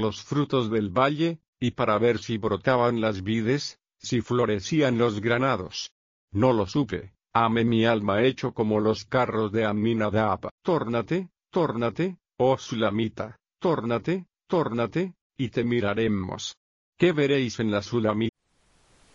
los frutos del valle, y para ver si brotaban las vides, si florecían los granados. No lo supe, hame mi alma hecho como los carros de Aminadab. Tórnate, tórnate, oh Sulamita, tórnate, tórnate, y te miraremos. ¿Qué veréis en la Sulamita?